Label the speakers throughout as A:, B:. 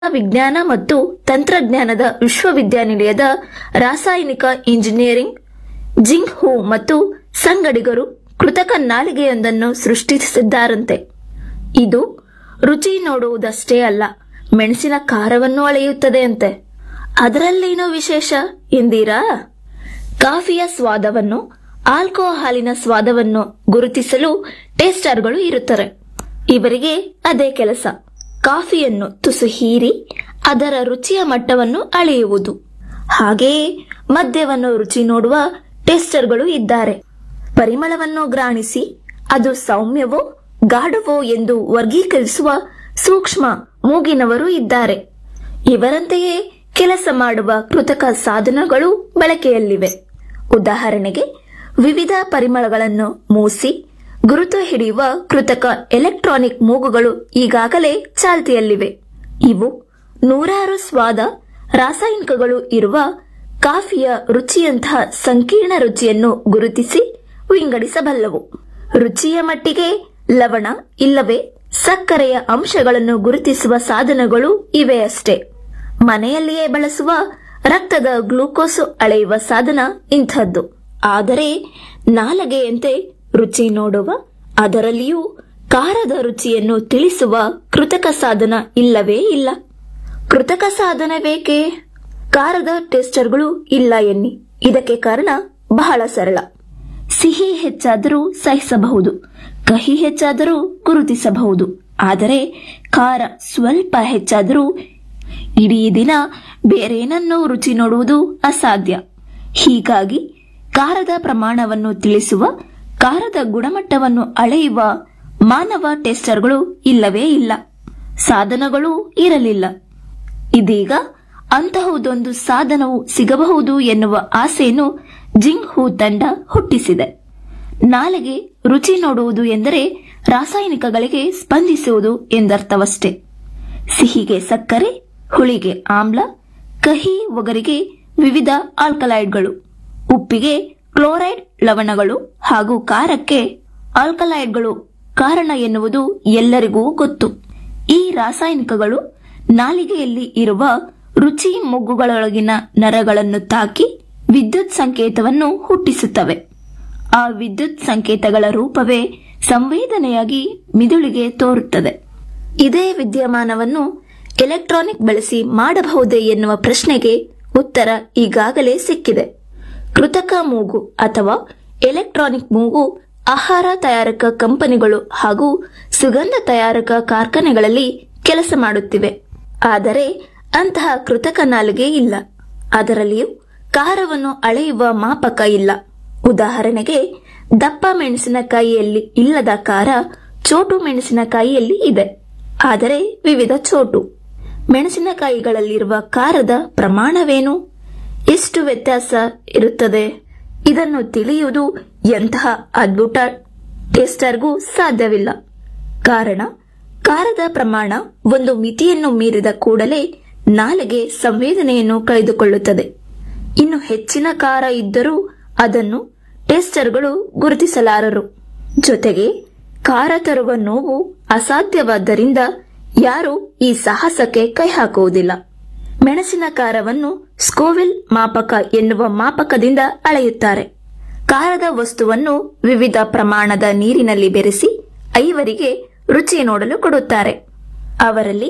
A: ವಿಜ್ಞಾನ ಮತ್ತು ತಂತ್ರಜ್ಞಾನದ ವಿಶ್ವವಿದ್ಯಾನಿಲಯದ ರಾಸಾಯನಿಕ ಇಂಜಿನಿಯರಿಂಗ್ ಜಿಂಗ್ ಹೂ ಮತ್ತು ಸಂಗಡಿಗರು ಕೃತಕ ನಾಲಿಗೆಯೊಂದನ್ನು ಸೃಷ್ಟಿಸಿದ್ದಾರಂತೆ. ಇದು ರುಚಿ ನೋಡುವುದಷ್ಟೇ ಅಲ್ಲ, ಮೆಣಸಿನ ಖಾರವನ್ನು ಅಳೆಯುತ್ತದೆ ಅಂತೆ. ಅದರಲ್ಲೇನೋ ವಿಶೇಷ ಎಂದೀರಾ? ಕಾಫಿಯ ಸ್ವಾದವನ್ನು, ಆಲ್ಕೋಹಾಲಿನ ಸ್ವಾದವನ್ನು ಗುರುತಿಸಲು ಟೇಸ್ಟರ್ಗಳು ಇರುತ್ತಾರೆ. ಇವರಿಗೆ ಅದೇ ಕೆಲಸ. ಕಾಫಿಯನ್ನು ತುಸು ಹೀರಿ ಅದರ ರುಚಿಯ ಮಟ್ಟವನ್ನು ಅಳೆಯುವುದು. ಹಾಗೆಯೇ ಮದ್ಯವನ್ನು ರುಚಿ ನೋಡುವ ಟೇಸ್ಟರ್ಗಳು ಇದ್ದಾರೆ. ಪರಿಮಳವನ್ನು ಗ್ರಾಣಿಸಿ ಅದು ಸೌಮ್ಯವೋ ಗಾಢವೋ ಎಂದು ವರ್ಗೀಕರಿಸುವ ಸೂಕ್ಷ್ಮ ಮೂಗಿನವರು ಇದ್ದಾರೆ. ಇವರಂತೆಯೇ ಕೆಲಸ ಮಾಡುವ ಕೃತಕ ಸಾಧನಗಳು ಬಳಕೆಯಲ್ಲಿವೆ. ಉದಾಹರಣೆಗೆ, ವಿವಿಧ ಪರಿಮಳಗಳನ್ನು ಮೂಸಿ ಗುರುತು ಹಿಡಿಯುವ ಕೃತಕ ಎಲೆಕ್ಟ್ರಾನಿಕ್ ಮೂಗುಗಳು ಈಗಾಗಲೇ ಚಾಲ್ತಿಯಲ್ಲಿವೆ. ಇವು ನೂರಾರು ಸ್ವಾದ ರಾಸಾಯನಿಕಗಳು ಇರುವ ಕಾಫಿಯ ರುಚಿಯಂತಹ ಸಂಕೀರ್ಣ ರುಚಿಯನ್ನು ಗುರುತಿಸಿ ವಿಂಗಡಿಸಬಲ್ಲವು. ರುಚಿಯ ಮಟ್ಟಿಗೆ ಲವಣ ಇಲ್ಲವೇ ಸಕ್ಕರೆಯ ಅಂಶಗಳನ್ನು ಗುರುತಿಸುವ ಸಾಧನಗಳು ಇವೆಯಷ್ಟೇ. ಮನೆಯಲ್ಲಿಯೇ ಬಳಸುವ ರಕ್ತದ ಗ್ಲೂಕೋಸ್ ಅಳೆಯುವ ಸಾಧನ ಇಂಥದ್ದು. ಆದರೆ ನಾಲಗೆಯಂತೆ ರುಚಿ ನೋಡುವ, ಅದರಲ್ಲಿಯೂ ಖಾರದ ರುಚಿಯನ್ನು ತಿಳಿಸುವ ಕೃತಕ ಸಾಧನ ಇಲ್ಲವೇ ಇಲ್ಲ. ಕೃತಕ ಸಾಧನ ಬೇಕೇ? ಖಾರದ ಟೆಸ್ಟರ್ಗಳು ಇಲ್ಲ ಎನ್ನಿ. ಇದಕ್ಕೆ ಕಾರಣ ಬಹಳ ಸರಳ. ಸಿಹಿ ಹೆಚ್ಚಾದರೂ ಸಹಿಸಬಹುದು, ಕಹಿ ಹೆಚ್ಚಾದರೂ ಗುರುತಿಸಬಹುದು. ಆದರೆ ಖಾರ ಸ್ವಲ್ಪ ಹೆಚ್ಚಾದರೂ ಇಡೀ ದಿನ ಬೇರೇನನ್ನೂ ರುಚಿ ನೋಡುವುದು ಅಸಾಧ್ಯ. ಹೀಗಾಗಿ ಖಾರದ ಪ್ರಮಾಣವನ್ನು ತಿಳಿಸುವ, ಖಾರದ ಗುಣಮಟ್ಟವನ್ನು ಅಳೆಯುವ ಮಾನವ ಟೆಸ್ಟರ್ಗಳು ಇಲ್ಲವೇ ಇಲ್ಲ. ಸಾಧನಗಳೂ ಇರಲಿಲ್ಲ. ಇದೀಗ ಅಂತಹುದೊಂದು ಸಾಧನವು ಸಿಗಬಹುದು ಎನ್ನುವ ಆಸೆಯನ್ನು ಜಿಂಗ್ ಹೂ ತಂಡ ಹುಟ್ಟಿಸಿದೆ. ನಾಲಿಗೆ ರುಚಿ ನೋಡುವುದು ಎಂದರೆ ರಾಸಾಯನಿಕಗಳಿಗೆ ಸ್ಪಂದಿಸುವುದು ಎಂದರ್ಥವಷ್ಟೇ. ಸಿಹಿಗೆ ಸಕ್ಕರೆ, ಹುಳಿಗೆ ಆಮ್ಲ, ಕಹಿ ಒಗರಿಗೆ ವಿವಿಧ ಆಲ್ಕಲಾಯ್ಡ್ಗಳು, ಉಪ್ಪಿಗೆ ಕ್ಲೋರೈಡ್ ಲವಣಗಳು ಹಾಗೂ ಖಾರಕ್ಕೆ ಆಲ್ಕಲಾಯ್ಡ್ಗಳು ಕಾರಣ ಎನ್ನುವುದು ಎಲ್ಲರಿಗೂ ಗೊತ್ತು. ಈ ರಾಸಾಯನಿಕಗಳು ನಾಲಿಗೆಯಲ್ಲಿ ಇರುವ ರುಚಿ ಮೊಗ್ಗುಗಳೊಳಗಿನ ನರಗಳನ್ನು ತಾಕಿ ವಿದ್ಯುತ್ ಸಂಕೇತವನ್ನು ಹುಟ್ಟಿಸುತ್ತವೆ. ಆ ವಿದ್ಯುತ್ ಸಂಕೇತಗಳ ರೂಪವೇ ಸಂವೇದನೆಯಾಗಿ ಮಿದುಳಿಗೆ ತೋರುತ್ತದೆ. ಇದೇ ವಿದ್ಯಮಾನವನ್ನು ಎಲೆಕ್ಟ್ರಾನಿಕ್ ಬಳಸಿ ಮಾಡಬಹುದೇ ಎನ್ನುವ ಪ್ರಶ್ನೆಗೆ ಉತ್ತರ ಈಗಾಗಲೇ ಸಿಕ್ಕಿದೆ. ಕೃತಕ ಮೂಗು ಅಥವಾ ಎಲೆಕ್ಟ್ರಾನಿಕ್ ಮೂಗು ಆಹಾರ ತಯಾರಕ ಕಂಪನಿಗಳು ಹಾಗೂ ಸುಗಂಧ ತಯಾರಕ ಕಾರ್ಖಾನೆಗಳಲ್ಲಿ ಕೆಲಸ ಮಾಡುತ್ತಿವೆ. ಆದರೆ ಅಂತಹ ಕೃತಕ ನಾಲಿಗೆ ಇಲ್ಲ. ಅದರಲ್ಲಿಯೂ ಖಾರವನ್ನು ಅಳೆಯುವ ಮಾಪಕ ಇಲ್ಲ. ಉದಾಹರಣೆಗೆ, ದಪ್ಪ ಮೆಣಸಿನಕಾಯಿಯಲ್ಲಿ ಇಲ್ಲದ ಖಾರ ಚೋಟು ಮೆಣಸಿನಕಾಯಿಯಲ್ಲಿ ಇದೆ. ಆದರೆ ವಿವಿಧ ಚೋಟು ಮೆಣಸಿನಕಾಯಿಗಳಲ್ಲಿರುವ ಖಾರದ ಪ್ರಮಾಣವೇನು, ಎಷ್ಟು ವ್ಯತ್ಯಾಸ ಇರುತ್ತದೆ? ಇದನ್ನು ತಿಳಿಯುವುದು ಎಂತಹ ಅದ್ಭುತ ಟೇಸ್ಟರ್ಗೂ ಸಾಧ್ಯವಿಲ್ಲ. ಕಾರಣ, ಖಾರದ ಪ್ರಮಾಣ ಒಂದು ಮಿತಿಯನ್ನು ಮೀರಿದ ಕೂಡಲೇ ನಾಲಿಗೆ ಸಂವೇದನೆಯನ್ನು ಕಳೆದುಕೊಳ್ಳುತ್ತದೆ. ಇನ್ನು ಹೆಚ್ಚಿನ ಖಾರ ಇದ್ದರೂ ಅದನ್ನು ಟೇಸ್ಟರ್ಗಳು ಗುರುತಿಸಲಾರರು. ಜೊತೆಗೆ ಖಾರ ತರುವ ನೋವು ಅಸಾಧ್ಯವಾದ್ದರಿಂದ ಯಾರೂ ಈ ಸಾಹಸಕ್ಕೆ ಕೈ ಹಾಕುವುದಿಲ್ಲ. ಮೆಣಸಿನ ಖಾರವನ್ನು ಸ್ಕೋವಿಲ್ ಮಾಪಕ ಎನ್ನುವ ಮಾಪಕದಿಂದ ಅಳೆಯುತ್ತಾರೆ. ಖಾರದ ವಸ್ತುವನ್ನು ವಿವಿಧ ಪ್ರಮಾಣದ ನೀರಿನಲ್ಲಿ ಬೆರೆಸಿ 5 ರುಚಿ ನೋಡಲು ಕೊಡುತ್ತಾರೆ. ಅವರಲ್ಲಿ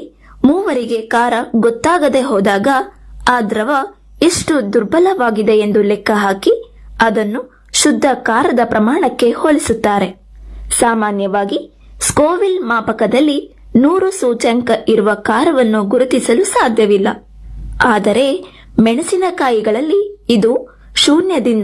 A: 3 ಖಾರ ಗೊತ್ತಾಗದೆ ಹೋದಾಗ ಆ ದ್ರವ ಎಷ್ಟು ದುರ್ಬಲವಾಗಿದೆ ಎಂದು ಲೆಕ್ಕ ಹಾಕಿ ಅದನ್ನು ಶುದ್ಧ ಖಾರದ ಪ್ರಮಾಣಕ್ಕೆ ಹೋಲಿಸುತ್ತಾರೆ. ಸಾಮಾನ್ಯವಾಗಿ ಸ್ಕೋವಿಲ್ ಮಾಪಕದಲ್ಲಿ 100 ಸೂಚ್ಯಂಕ ಇರುವ ಖಾರವನ್ನು ಗುರುತಿಸಲು ಸಾಧ್ಯವಿಲ್ಲ. ಆದರೆ ಮೆಣಸಿನಕಾಯಿಗಳಲ್ಲಿ ಇದು 0ದಿಂದ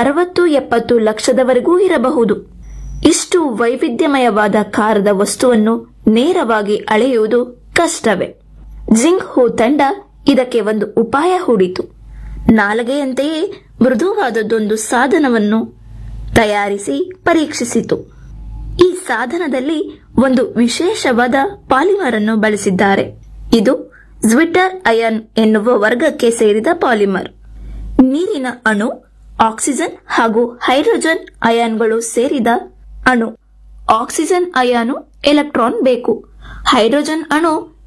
A: 60-70 ಲಕ್ಷದವರೆಗೂ ಇರಬಹುದು. ಇಷ್ಟು ವೈವಿಧ್ಯಮಯವಾದ ಖಾರದ ವಸ್ತುವನ್ನು ನೇರವಾಗಿ ಅಳೆಯುವುದು ಕಷ್ಟವೇ. ಜಿಂಗ್ ಹೂ ತಂಡ ಇದಕ್ಕೆ ಒಂದು ಉಪಾಯ ಹೂಡಿತು. ನಾಲಿಗೆಯಂತೆಯೇ ಮೃದುವಾದದೊಂದು ಸಾಧನವನ್ನು ತಯಾರಿಸಿ ಪರೀಕ್ಷಿಸಿತು. ಈ ಸಾಧನದಲ್ಲಿ ಒಂದು ವಿಶೇಷವಾದ ಪಾಲಿಮರ್ ಅನ್ನು ಬಳಸಿದ್ದಾರೆ. ಇದು ಜ್ವಿಟರ್ ಅಯಾನ್ ಎನ್ನುವ ವರ್ಗಕ್ಕೆ ಸೇರಿದ ಪಾಲಿಮರ್. ನೀರಿನ ಅಣು, ಆಕ್ಸಿಜನ್ ಹಾಗೂ ಹೈಡ್ರೋಜನ್ ಅಯಾನ್ಗಳು ಸೇರಿದ ಅಣು. ಆಕ್ಸಿಜನ್ ಅಯಾನು ಎಲೆಕ್ಟ್ರಾನ್ ಬೇಕು, ಹೈಡ್ರೋಜನ್ ಅಣು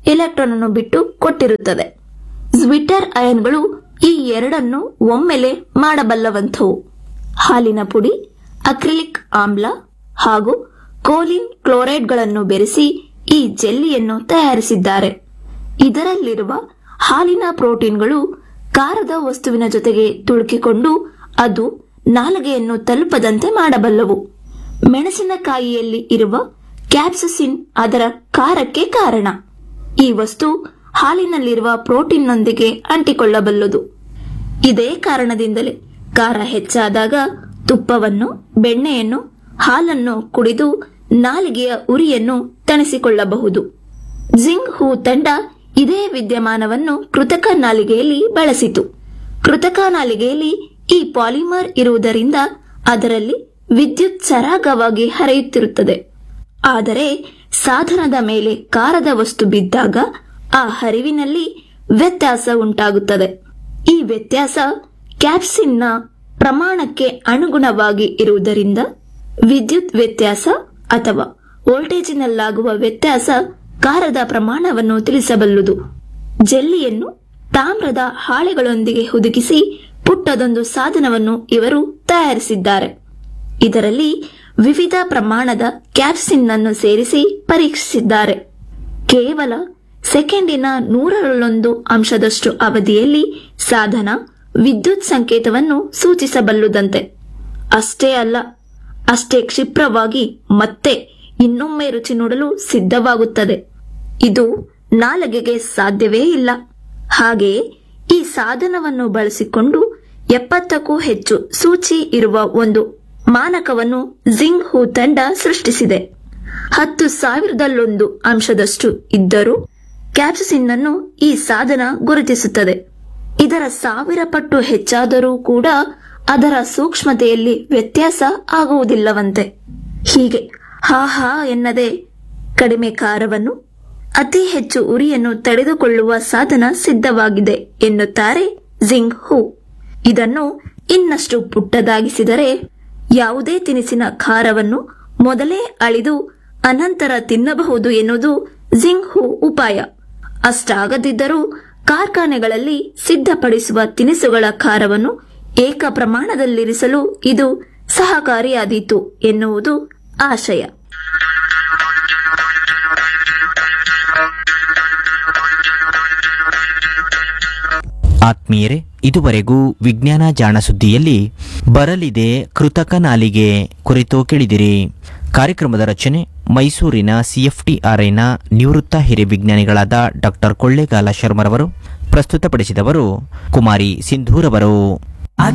A: ಎಲೆಕ್ಟ್ರಾನ್ ಅನ್ನು ಬಿಟ್ಟು ಕೊಟ್ಟಿರುತ್ತದೆ. ಜ್ವಿಟರ್ ಅಯನ್ಗಳು ಈ ಎರಡನ್ನು ಒಮ್ಮೆಲೆ ಮಾಡಬಲ್ಲವಂಥವು. ಹಾಲಿನ ಪುಡಿ, ಅಕ್ರಿಲಿಕ್ ಆಮ್ಲ ಹಾಗೂ ಕೋಲಿನ್ ಕ್ಲೋರೈಡ್ಗಳನ್ನು ಬೆರೆಸಿ ಈ ಜೆಲ್ಲಿಯನ್ನು ತಯಾರಿಸಿದ್ದಾರೆ. ಇದರಲ್ಲಿರುವ ಹಾಲಿನ ಪ್ರೋಟೀನ್ಗಳು ಖಾರದ ವಸ್ತುವಿನ ಜೊತೆಗೆ ತುಳುಕಿಕೊಂಡು ಅದು ನಾಲಿಗೆಯನ್ನು ತಲುಪದಂತೆ ಮಾಡಬಲ್ಲವು. ಮೆಣಸಿನಕಾಯಿಯಲ್ಲಿ ಇರುವ ಕ್ಯಾಪ್ಸಸಿನ್ ಅದರ ಖಾರಕ್ಕೆ ಕಾರಣ. ಈ ವಸ್ತು ಹಾಲಿನಲ್ಲಿರುವ ಪ್ರೋಟೀನ್ನೊಂದಿಗೆ ಅಂಟಿಕೊಳ್ಳಬಲ್ಲದು. ಇದೇ ಕಾರಣದಿಂದಲೇ ಖಾರ ಹೆಚ್ಚಾದಾಗ ತುಪ್ಪವನ್ನು, ಬೆಣ್ಣೆಯನ್ನು, ಹಾಲನ್ನು ಕುಡಿದು ನಾಲಿಗೆಯ ಉರಿಯನ್ನು ತಣಿಸಿಕೊಳ್ಳಬಹುದು. ಜಿಂಗ್ ಹೂ ತಂಡ ಇದೇ ವಿದ್ಯಮಾನವನ್ನು ಕೃತಕ ನಾಲಿಗೆಯಲ್ಲಿ ಬಳಸಿತು. ಕೃತಕ ನಾಲಿಗೆಯಲ್ಲಿ ಈ ಪಾಲಿಮರ್ ಇರುವುದರಿಂದ ಅದರಲ್ಲಿ ವಿದ್ಯುತ್ ಸರಾಗವಾಗಿ ಹರಿಯುತ್ತಿರುತ್ತದೆ. ಆದರೆ ಸಾಧನದ ಮೇಲೆ ಖಾರದ ವಸ್ತು ಬಿದ್ದಾಗ ಆ ಹರಿವಿನಲ್ಲಿ ವ್ಯತ್ಯಾಸ ಉಂಟಾಗುತ್ತದೆ. ಈ ವ್ಯತ್ಯಾಸ ಕ್ಯಾಪ್ಸಿನ್ನ ಪ್ರಮಾಣಕ್ಕೆ ಅನುಗುಣವಾಗಿ ಇರುವುದರಿಂದ ವಿದ್ಯುತ್ ವ್ಯತ್ಯಾಸ ಅಥವಾ ವೋಲ್ಟೇಜಿನಲ್ಲಾಗುವ ವ್ಯತ್ಯಾಸ ಖಾರದ ಪ್ರಮಾಣವನ್ನು ತಿಳಿಸಬಲ್ಲುದು. ಜೆಲ್ಲಿಯನ್ನು ತಾಮ್ರದ ಹಾಳೆಗಳೊಂದಿಗೆ ಹುದುಗಿಸಿ ಪುಟ್ಟದೊಂದು ಸಾಧನವನ್ನು ಇವರು ತಯಾರಿಸಿದ್ದಾರೆ. ಇದರಲ್ಲಿ ವಿವಿಧ ಪ್ರಮಾಣದ ಕ್ಯಾಪ್ಸಿನ್ ಅನ್ನು ಸೇರಿಸಿ ಪರೀಕ್ಷಿಸಿದ್ದಾರೆ. ಕೇವಲ ಸೆಕೆಂಡಿನ 100ರಲ್ಲಿ 1 ಅವಧಿಯಲ್ಲಿ ಸಾಧನ ವಿದ್ಯುತ್ ಸಂಕೇತವನ್ನು ಸೂಚಿಸಬಲ್ಲುದಂತೆ. ಅಷ್ಟೇ ಅಲ್ಲ, ಅಷ್ಟೇ ಕ್ಷಿಪ್ರವಾಗಿ ಮತ್ತೆ ಇನ್ನೊಮ್ಮೆ ರುಚಿ ನೋಡಲು ಸಿದ್ಧವಾಗುತ್ತದೆ. ಇದು ನಾಲಿಗೆಗೆ ಸಾಧ್ಯವೇ ಇಲ್ಲ. ಹಾಗೆಯೇ ಈ ಸಾಧನವನ್ನು ಬಳಸಿಕೊಂಡು 70ಕ್ಕೂ ಹೆಚ್ಚು ಸೂಚಿ ಇರುವ ಒಂದು ಮಾನಕವನ್ನು ಜಿಂಗ್ ಹೂ ತಂಡ ಸೃಷ್ಟಿಸಿದೆ. 10,000 ಇದ್ದರೂ ಕ್ಯಾಪ್ಸಸಿನ್ ಅನ್ನು ಈ ಸಾಧನ ಗುರುತಿಸುತ್ತದೆ. ಇದರ 1000 ಪಟ್ಟು ಹೆಚ್ಚಾದರೂ ಕೂಡ ಅದರ ಸೂಕ್ಷ್ಮತೆಯಲ್ಲಿ ವ್ಯತ್ಯಾಸ ಆಗುವುದಿಲ್ಲವಂತೆ. ಹೀಗೆ ಹಾ ಎನ್ನದೆ ಕಡಿಮೆ ಖಾರವನ್ನು, ಅತಿ ಹೆಚ್ಚು ಉರಿಯನ್ನು ತಡೆದುಕೊಳ್ಳುವ ಸಾಧನ ಸಿದ್ಧವಾಗಿದೆ ಎನ್ನುತ್ತಾರೆ ಜಿಂಗ್ ಹೂ. ಇದನ್ನು ಇನ್ನಷ್ಟು ಪುಟ್ಟದಾಗಿಸಿದರೆ ಯಾವುದೇ ತಿನಿಸಿನ ಖಾರವನ್ನು ಮೊದಲೇ ಅಳಿದು ಅನಂತರ ತಿನ್ನಬಹುದು ಎನ್ನುವುದು ಜಿಂಗ್ ಹೂ ಉಪಾಯ. ಅಷ್ಟಾಗದಿದ್ದರೂ ಕಾರ್ಖಾನೆಗಳಲ್ಲಿ ಸಿದ್ಧಪಡಿಸುವ ತಿನಿಸುಗಳ ಖಾರವನ್ನು ಏಕ ಪ್ರಮಾಣದಲ್ಲಿರಿಸಲು ಇದು ಸಹಕಾರಿಯಾದೀತು ಎನ್ನುವುದು ಆಶಯ.
B: ಆತ್ಮೀಯರೇ, ಇದುವರೆಗೂ ವಿಜ್ಞಾನ ಜಾಣ ಸುದ್ದಿಯಲ್ಲಿ ಬರಲಿದೆ ಕೃತಕ ನಾಲಿಗೆ ಕುರಿತು ಕೇಳಿದಿರಿ. ಕಾರ್ಯಕ್ರಮದ ರಚನೆ ಮೈಸೂರಿನ CFTRIನ ನಿವೃತ್ತ ಹಿರಿಯ ವಿಜ್ಞಾನಿಗಳಾದ ಡಾಕ್ಟರ್ ಕೊಳ್ಳೇಗಾಲ ಶರ್ಮರವರು. ಪ್ರಸ್ತುತಪಡಿಸಿದವರು ಕುಮಾರಿ ಸಿಂಧೂರವರು.